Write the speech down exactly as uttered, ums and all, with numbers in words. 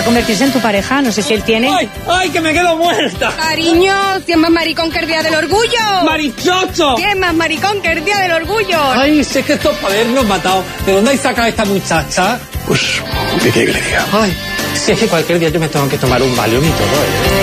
convertirse en tu pareja. No sé si él tiene... ¡Ay, ay, que me quedo muerta! Cariño, si es más maricón que el día del orgullo. ¡Marichocho! Si es más maricón que el día del orgullo. Ay, si es que estos para habernos matado. ¿De dónde hay sacado esta muchacha? Pues, ¿qué quiere que le diga? Ay, si es que cualquier día yo me tengo que tomar un Valium y todo, ¿eh?